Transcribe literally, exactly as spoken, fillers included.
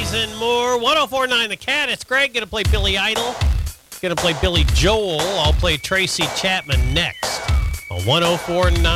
Mays and more. one oh four point nine The Cat. It's Greg. Going to play Billy Idol. Going to play Billy Joel. I'll play Tracy Chapman next on one oh four point nine